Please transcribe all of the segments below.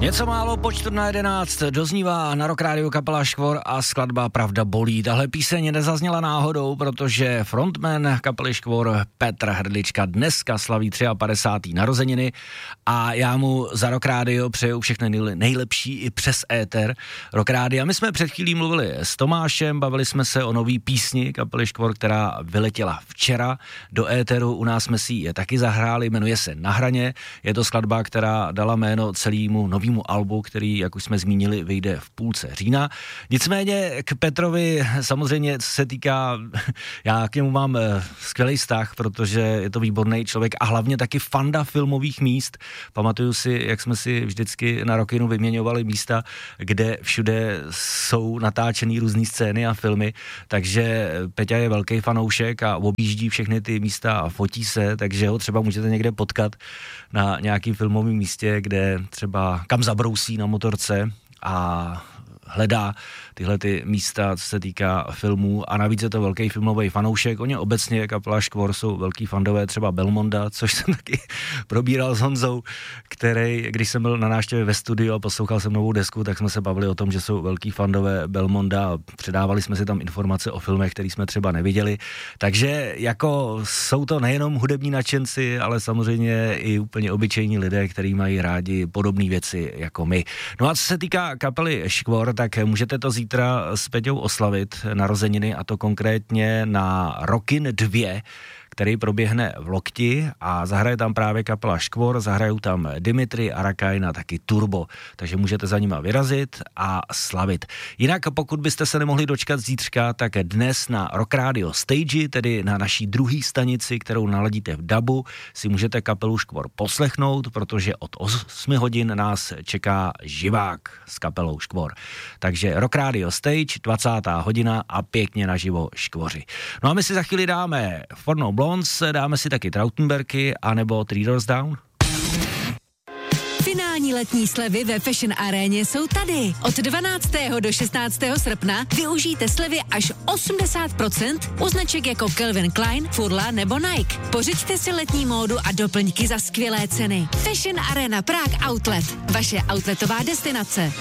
Něco málo po 10:45 doznívá na Rock Radio kapela Škvor a skladba Pravda bolí. Tahle píseň nezazněla náhodou, protože frontman kapely Škvor Petr Hrdlička dneska slaví 53. narozeniny a já mu za Rock Radio přeju všechno nejlepší i přes éter Rock Radio. My jsme před chvílí mluvili s Tomášem, bavili jsme se o nový písni kapely Škvor, která vyletěla včera do éteru. U nás jsme si ji taky zahráli, jmenuje se Na hraně. Je to skladba, která dala jméno celému novému albu, který, jak už jsme zmínili, vyjde v půlce října. Nicméně k Petrovi samozřejmě, co se týká, já k němu mám skvělý vztah, protože je to výborný člověk a hlavně taky fanda filmových míst. Pamatuju si, jak jsme si vždycky na Rockinu vyměňovali místa, kde všude jsou natáčený různý scény a filmy, takže Peťa je velký fanoušek a objíždí všechny ty místa a fotí se, takže ho třeba můžete někde potkat na nějakým filmovém místě, kde třeba kam zabrousí na motorce a hledá tyhle ty místa, co se týká filmů a navíc je to velký filmový fanoušek. Oni obecně kapela Škvor jsou velký fandové třeba Belmonda, což jsem taky probíral s Honzou, který, když jsem byl na návštěvě ve studiu a poslouchal jsem novou desku, tak jsme se bavili o tom, že jsou velký fandové Belmonda a předávali jsme si tam informace o filmech, které jsme třeba neviděli. Takže jako jsou to nejenom hudební nadšenci, ale samozřejmě i úplně obyčejní lidé, kteří mají rádi podobné věci jako my. No a co se týká kapely Škvor, tak můžete to zítra s Peťou oslavit narozeniny a to konkrétně na Rockin 2, který proběhne v Lokti a zahraje tam právě kapela Škvor, zahrajou tam Dimitri, Arakajn a taky Turbo, takže můžete za nima vyrazit a slavit. Jinak pokud byste se nemohli dočkat zítřka, tak dnes na Rock Radio Stage, tedy na naší druhé stanici, kterou naladíte v DABu, si můžete kapelu Škvor poslechnout, protože od 8 hodin nás čeká živák s kapelou Škvor. Takže Rock Radio Stage, 20. hodina a pěkně naživo Škvoři. No a my si za chvíli dáme Forno Blondes, dáme si taky Trautenbergy anebo Three Doors Down. Finální letní slevy ve Fashion Aréně jsou tady. Od 12. do 16. srpna využijte slevy až 80% u značek jako Calvin Klein, Furla nebo Nike. Pořiďte si letní módu a doplňky za skvělé ceny. Fashion Arena Prague Outlet, vaše outletová destinace.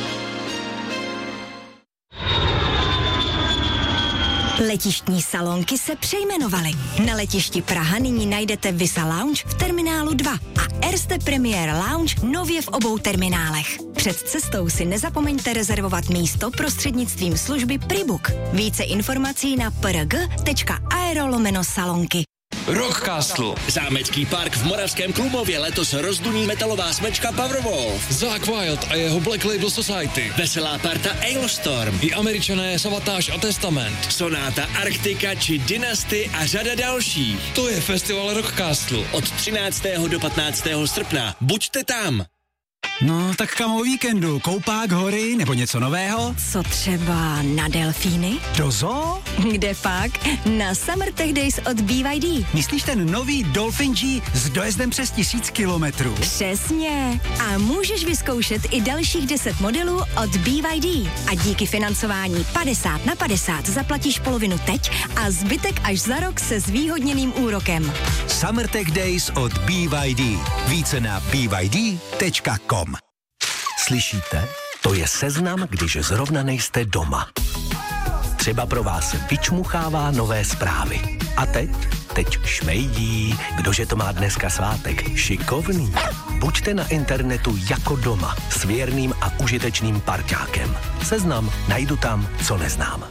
Letištní salonky se přejmenovaly. Na letišti Praha nyní najdete Visa Lounge v terminálu 2 a Erste Premier Lounge nově v obou terminálech. Před cestou si nezapomeňte rezervovat místo prostřednictvím služby Pribook. Více informací na prg.aero/salonky. Rockcastle. Zámecký park v Moravském Klumově letos rozduní metalová smečka Powerwolf. Zakk Wild a jeho Black Label Society. Veselá parta Ailstorm. I Američané Savatage a Testament. Sonáta Arktika či Dynasty a řada dalších. To je festival Rockcastle. Od 13. do 15. srpna. Buďte tam. No, tak kam o víkendu? Koupák, hory nebo něco nového? Co třeba na delfíny? Do zoo? Kde pak? Na Summer Tech Days od BYD. Myslíš ten nový Dolphin G s dojezdem přes 1000 kilometrů? Přesně. A můžeš vyzkoušet i dalších 10 modelů od BYD. A díky financování 50/50 zaplatíš polovinu teď a zbytek až za rok se zvýhodněným úrokem. Summer Tech Days od BYD. Více na byd.com. Slyšíte? To je seznam, když zrovna nejste doma. Třeba pro vás vyčmuchává nové zprávy. A teď šmejdí. Kdože to má dneska svátek? Šikovný. Buďte na internetu jako doma s věrným a užitečným parťákem. Seznam najdu tam, co neznám.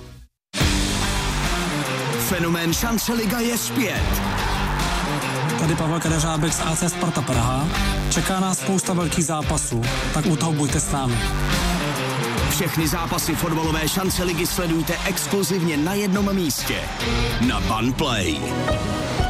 Fenomén Šance liga je zpět. Tady Pavel Kadeřábek z AC Sparta Praha. Čeká nás spousta velkých zápasů, tak u toho buďte s námi. Všechny zápasy fotbalové Šance ligy sledujte exkluzivně na jednom místě. Na Banplay.